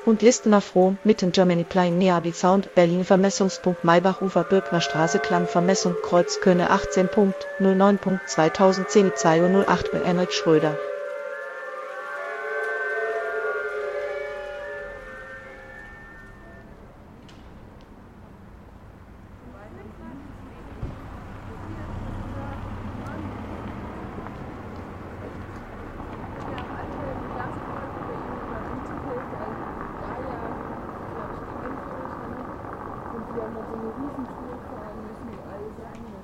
und Listener Froh, mitten Germany Plain Neabi Sound, Berlin Vermessungspunkt Maybachufer Birkner Straße Klangvermessung Kreuz Köhne 18.09.2010 2:08 Bernhard Schröder. Wir haben da so eine Riesentour fahren müssen, wo alle sagen,